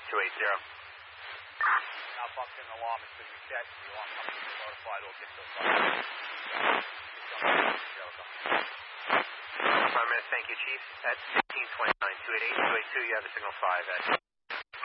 280. Now bumped in the alarm has been reset. The alarm company is notified. We'll get those bumped. Prime Minister, thank you, Chief. At 1529, 288, 282, you have a signal 5 at